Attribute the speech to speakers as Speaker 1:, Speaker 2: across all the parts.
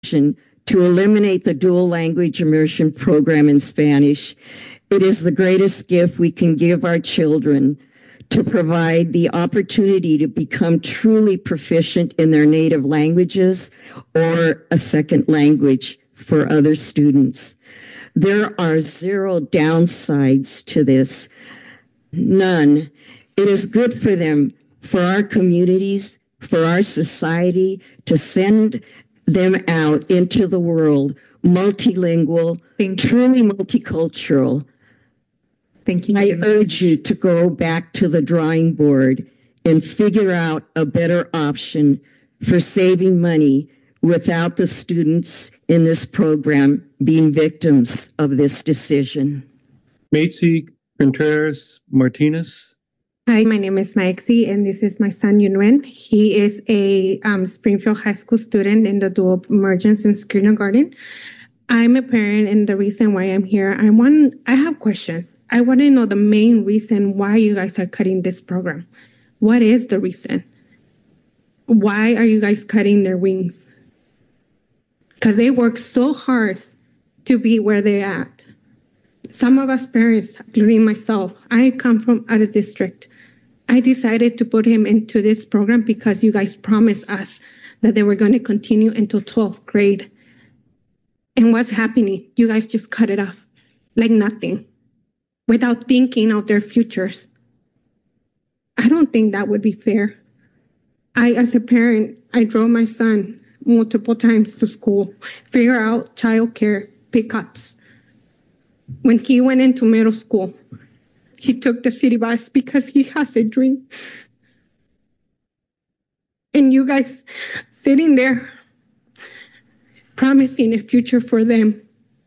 Speaker 1: to eliminate the dual language immersion program in Spanish. It is the greatest gift we can give our children to provide the opportunity to become truly proficient in their native languages or a second language for other students. There are zero downsides to this, none. It is good for them, for our communities, for our society, to send them out into the world, multilingual, truly multicultural.
Speaker 2: Thank you.
Speaker 1: I urge you to go back to the drawing board and figure out a better option for saving money without the students in this program being victims of this decision.
Speaker 3: Maitzi Contreras Martinez.
Speaker 2: Hi, my name is Maixi, and this is my son, Yunwen. He is a Springfield High School student in the dual emergence in kindergarten. I'm a parent, and the reason why I'm here, I have questions. I want to know the main reason why you guys are cutting this program. What is the reason? Why are you guys cutting their wings? Because they work so hard to be where they're at. Some of us parents, including myself, I come from out of district. I decided to put him into this program because you guys promised us that they were going to continue until 12th grade. And what's happening? You guys just cut it off like nothing without thinking of their futures. I don't think that would be fair. As a parent, I drove my son multiple times to school, figure out childcare pickups. When he went into middle school, he took the city bus because he has a dream. And you guys sitting there promising a future for them.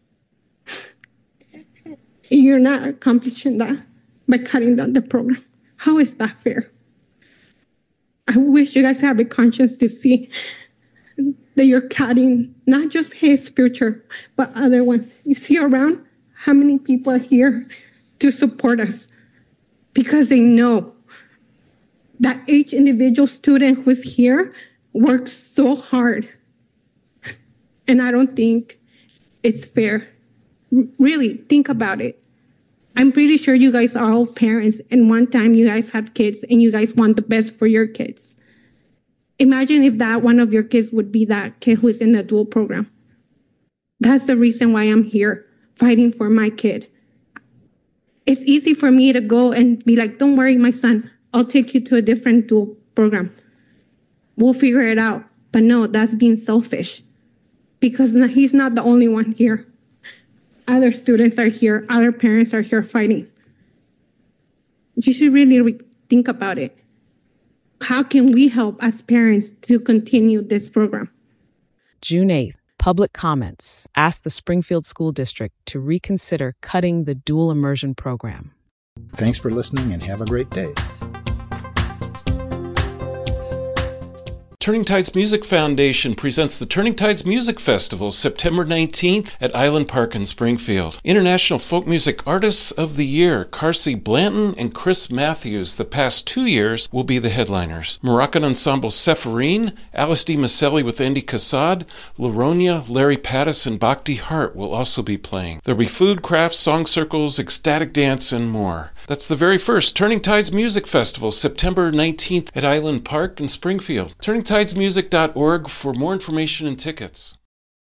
Speaker 2: You're not accomplishing that by cutting down the program. How is that fair? I wish you guys have a conscience to see that you're cutting not just his future, but other ones. You see around how many people are here to support us because they know that each individual student who's here works so hard. And I don't think it's fair. Really, think about it. I'm pretty sure you guys are all parents, and one time you guys had kids and you guys want the best for your kids. Imagine if that one of your kids would be that kid who is in the dual program. That's the reason why I'm here, fighting for my kid. It's easy for me to go and be like, don't worry, my son, I'll take you to a different dual program. We'll figure it out. But no, that's being selfish because he's not the only one here. Other students are here. Other parents are here fighting. You should really think about it. How can we help as parents to continue this program?
Speaker 4: June 8th, public comments asked the Springfield School District to reconsider cutting the dual immersion program.
Speaker 5: Thanks for listening and have a great day.
Speaker 6: Turning Tides Music Foundation presents the Turning Tides Music Festival September 19th at Island Park in Springfield. International Folk Music Artists of the Year, Carsey Blanton and Chris Matthews, the past 2 years, will be the headliners. Moroccan Ensemble Sepharine, Alice D. Maselli with Andy Kassad, Laronia, Larry Pattis, and Bhakti Hart will also be playing. There'll be food, crafts, song circles, ecstatic dance, and more. That's the very first Turning Tides Music Festival, September 19th at Island Park in Springfield. TurningTidesMusic.org for more information and tickets.